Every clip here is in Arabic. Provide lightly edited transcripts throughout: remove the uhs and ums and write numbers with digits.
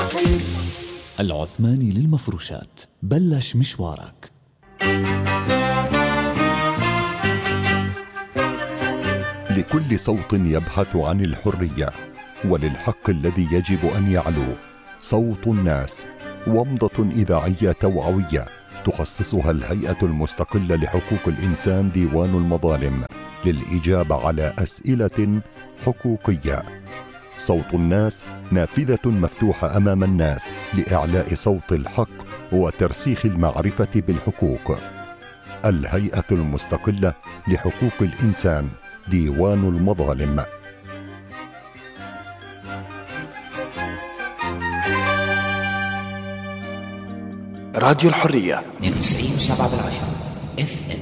العثماني للمفروشات، بلش مشوارك. لكل صوت يبحث عن الحرية وللحق الذي يجب أن يعلو صوت الناس، ومضة إذاعية توعوية تخصصها الهيئة المستقلة لحقوق الإنسان ديوان المظالم للإجابة على أسئلة حقوقية. صوت الناس نافذة مفتوحة أمام الناس لإعلاء صوت الحق وترسيخ المعرفة بالحقوق. الهيئة المستقلة لحقوق الإنسان ديوان المظالم. راديو الحرية 92.7 FM.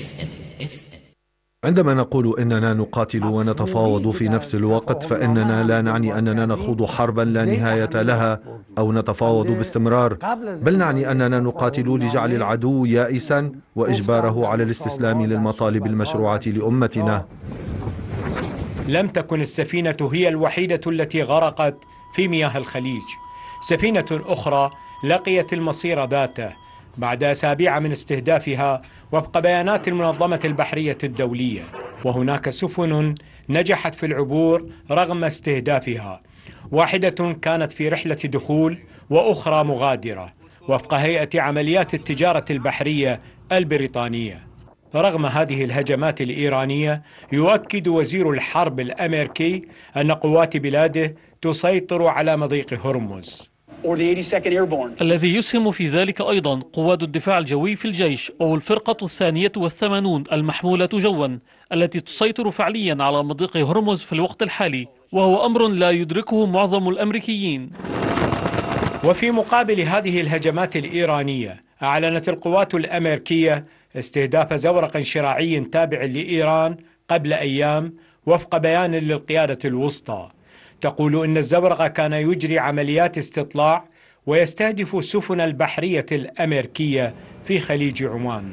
عندما نقول إننا نقاتل ونتفاوض في نفس الوقت، فإننا لا نعني أننا نخوض حربا لا نهاية لها أو نتفاوض باستمرار، بل نعني أننا نقاتل لجعل العدو يائسا وإجباره على الاستسلام للمطالب المشروعة لأمتنا. لم تكن السفينة هي الوحيدة التي غرقت في مياه الخليج. سفينة أخرى لقيت المصير ذاته بعد أسابيع من استهدافها وفق بيانات المنظمة البحرية الدولية، وهناك سفن نجحت في العبور رغم استهدافها. واحدة كانت في رحلة دخول وأخرى مغادرة وفق هيئة عمليات التجارة البحرية البريطانية. رغم هذه الهجمات الإيرانية، يؤكد وزير الحرب الأمريكي أن قوات بلاده تسيطر على مضيق هرمز، الذي يسهم في ذلك أيضا قوات الدفاع الجوي في الجيش أو الفرقة 82 المحمولة جوا التي تسيطر فعليا على مضيق هرمز في الوقت الحالي، وهو أمر لا يدركه معظم الأمريكيين. وفي مقابل هذه الهجمات الإيرانية، أعلنت القوات الأمريكية استهداف زورق شراعي تابع لإيران قبل أيام وفق بيان للقيادة الوسطى. تقول إن الزورق كان يجري عمليات استطلاع ويستهدف السفن البحرية الأمريكية في خليج عمان.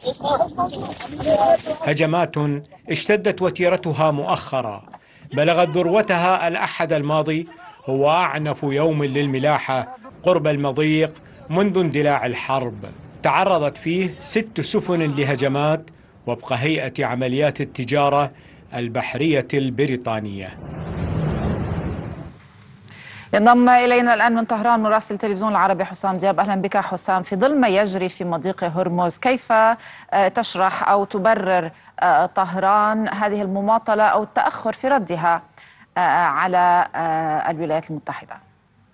هجمات اشتدت وتيرتها مؤخرا، بلغت ذروتها الأحد الماضي، هو أعنف يوم للملاحة قرب المضيق منذ اندلاع الحرب. تعرضت فيه 6 سفن لهجمات وفق هيئة عمليات التجارة البحرية البريطانية. ينضم إلينا الآن من طهران مراسل التلفزيون العربي حسام دياب. أهلا بك حسام. في ظل ما يجري في مضيق هرمز، كيف تشرح أو تبرر طهران هذه المماطلة أو التأخر في ردها على الولايات المتحدة؟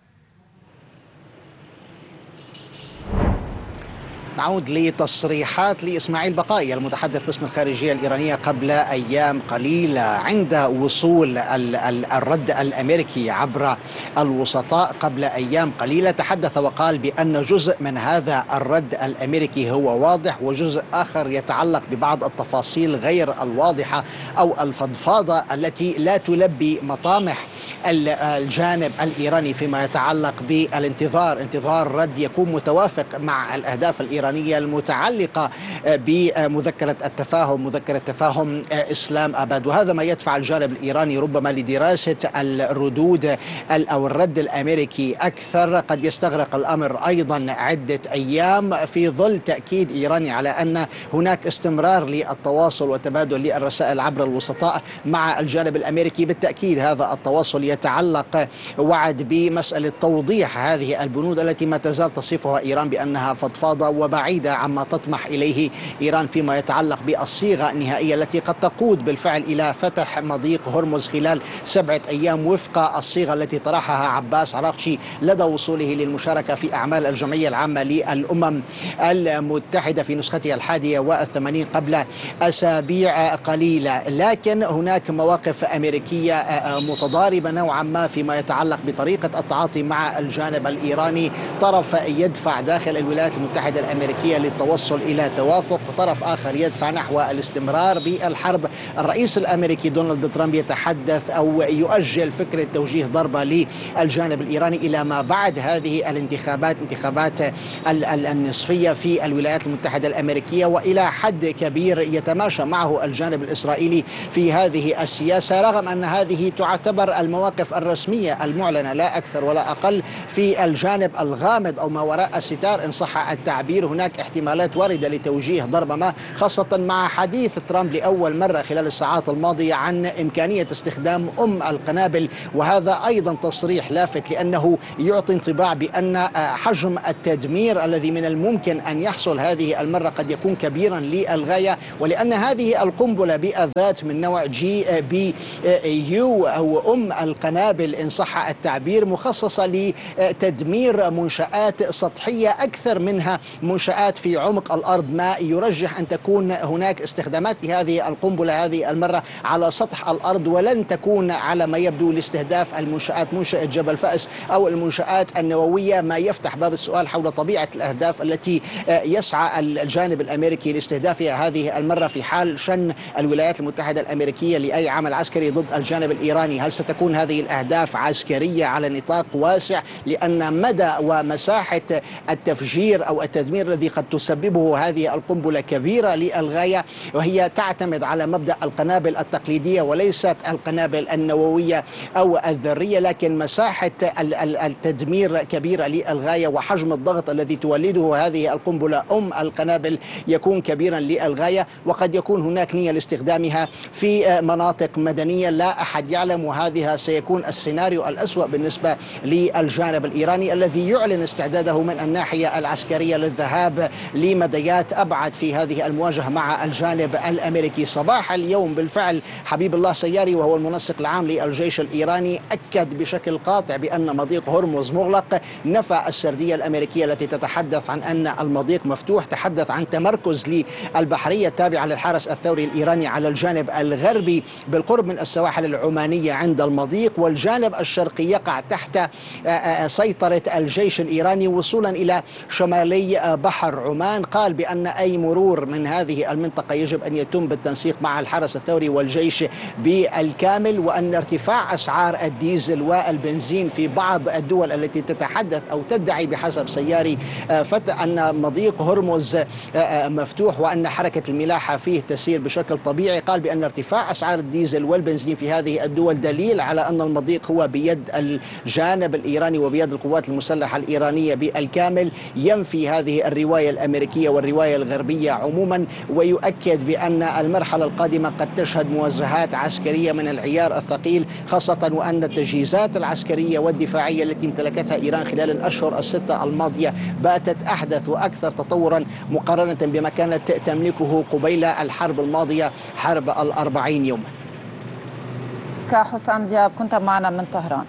نعود لتصريحات لإسماعيل بقائي المتحدث باسم الخارجية الإيرانية قبل أيام قليلة عند وصول الرد الأمريكي عبر الوسطاء قبل أيام قليلة. تحدث وقال بأن جزء من هذا الرد الأمريكي هو واضح، وجزء آخر يتعلق ببعض التفاصيل غير الواضحة أو الفضفاضة التي لا تلبي مطامح الجانب الإيراني فيما يتعلق بالانتظار، انتظار رد يكون متوافق مع الأهداف الإيرانية المتعلقة بمذكرة التفاهم، مذكرة تفاهم إسلام أباد. وهذا ما يدفع الجانب الإيراني ربما لدراسة الردود أو الرد الأمريكي أكثر. قد يستغرق الأمر أيضا عدة أيام في ظل تأكيد إيراني على أن هناك استمرار للتواصل وتبادل للرسائل عبر الوسطاء مع الجانب الأمريكي. بالتأكيد هذا التواصل يتعلق وعد بمسألة توضيح هذه البنود التي ما تزال تصفها إيران بأنها فضفاضة وبعيدة عما تطمح إليه إيران فيما يتعلق بالصيغة النهائية التي قد تقود بالفعل إلى فتح مضيق هرمز خلال 7 أيام وفق الصيغة التي طرحها عباس عراقشي لدى وصوله للمشاركة في أعمال الجمعية العامة للأمم المتحدة في نسختها 81 قبل أسابيع قليلة. لكن هناك مواقف أمريكية متضاربة نوعا ما فيما يتعلق بطريقة التعاطي مع الجانب الإيراني. طرف يدفع داخل الولايات المتحدة الأمريكية الأمريكية للتوصل إلى توافق، وطرف آخر يدفع نحو الاستمرار بالحرب. الرئيس الأمريكي دونالد ترامب يتحدث أو يؤجل فكرة توجيه ضربة للجانب الإيراني إلى ما بعد هذه الانتخابات، انتخابات النصفية في الولايات المتحدة الأمريكية، وإلى حد كبير يتماشى معه الجانب الإسرائيلي في هذه السياسة، رغم أن هذه تعتبر المواقف الرسمية المعلنة لا أكثر ولا أقل. في الجانب الغامض أو ما وراء الستار إن صح التعبير هناك احتمالات واردة لتوجيه ضربة ما، خاصة مع حديث ترامب لأول مرة خلال الساعات الماضية عن إمكانية استخدام القنابل، وهذا أيضا تصريح لافت لأنه يعطي انطباع بأن حجم التدمير الذي من الممكن أن يحصل هذه المرة قد يكون كبيرا للغاية، ولأن هذه القنبلة بالذات من نوع GBU أو القنابل إن صح التعبير مخصصة لتدمير منشآت سطحية أكثر منها منشآت في عمق الأرض، ما يرجح أن تكون هناك استخدامات لهذه القنبلة هذه المرة على سطح الأرض، ولن تكون على ما يبدو لاستهداف المنشآت منشأة جبل فأس أو المنشآت النووية، ما يفتح باب السؤال حول طبيعة الأهداف التي يسعى الجانب الأمريكي لاستهدافها هذه المرة في حال شن الولايات المتحدة الأمريكية لأي عمل عسكري ضد الجانب الإيراني. هل ستكون هذه الأهداف عسكرية على نطاق واسع؟ لأن مدى ومساحة التفجير أو التدمير الذي قد تسببه هذه القنبلة كبيرة للغاية، وهي تعتمد على مبدأ القنابل التقليدية وليست القنابل النووية أو الذرية، لكن مساحة التدمير كبيرة للغاية، وحجم الضغط الذي تولده هذه القنبلة القنابل يكون كبيرا للغاية، وقد يكون هناك نية لاستخدامها في مناطق مدنية لا أحد يعلم، وهذا سيكون السيناريو الأسوأ بالنسبة للجانب الإيراني الذي يعلن استعداده من الناحية العسكرية للذهاب لمديات أبعد في هذه المواجهة مع الجانب الأمريكي. صباح اليوم بالفعل حبيب الله سياري وهو المنسق العام للجيش الإيراني أكد بشكل قاطع بأن مضيق هرمز مغلق، نفى السردية الأمريكية التي تتحدث عن أن المضيق مفتوح، تحدث عن تمركز للبحرية التابعة للحرس الثوري الإيراني على الجانب الغربي بالقرب من السواحل العمانية عند المضيق، والجانب الشرقي يقع تحت سيطرة الجيش الإيراني وصولا إلى شمالي بحر عمان. قال بأن أي مرور من هذه المنطقة يجب أن يتم بالتنسيق مع الحرس الثوري والجيش بالكامل، وأن ارتفاع أسعار الديزل والبنزين في بعض الدول التي تتحدث أو تدعي بحسب سياري أن مضيق هرمز مفتوح وأن حركة الملاحة فيه تسير بشكل طبيعي. قال بأن ارتفاع أسعار الديزل والبنزين في هذه الدول دليل على أن المضيق هو بيد الجانب الإيراني وبيد القوات المسلحة الإيرانية بالكامل. ينفي هذه الرواية الأمريكية والرواية الغربية عموما، ويؤكد بأن المرحلة القادمة قد تشهد مواجهات عسكرية من العيار الثقيل، خاصة وأن التجهيزات العسكرية والدفاعية التي امتلكتها إيران خلال الأشهر الستة الماضية باتت أحدث وأكثر تطورا مقارنة بما كانت تملكه قبيل الحرب الماضية حرب 40 يوما. حسام دياب كنت معنا من طهران.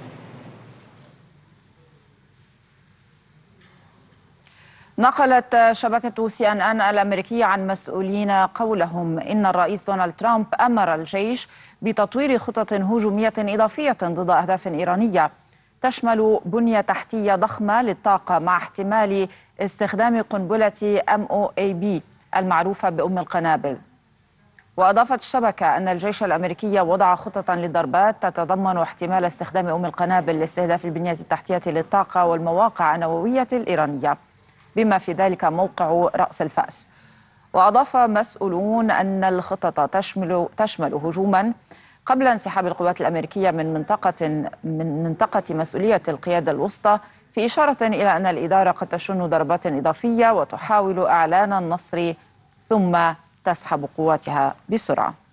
نقلت شبكة CNN الأمريكية عن مسؤولين قولهم إن الرئيس دونالد ترامب أمر الجيش بتطوير خطط هجومية إضافية ضد أهداف إيرانية تشمل بنية تحتية ضخمة للطاقة مع احتمال استخدام قنبلة MOAB المعروفة بأم القنابل. وأضافت الشبكة أن الجيش الأمريكي وضع خططا للضربات تتضمن احتمال استخدام أم القنابل لاستهداف البنية التحتية للطاقة والمواقع النووية الإيرانية بما في ذلك موقع رأس الفأس. وأضاف مسؤولون أن الخطط تشمل هجوما قبل انسحاب القوات الأمريكية من منطقة مسؤولية القيادة الوسطى، في إشارة إلى أن الإدارة قد تشن ضربات إضافية وتحاول إعلان النصر ثم تسحب قواتها بسرعة.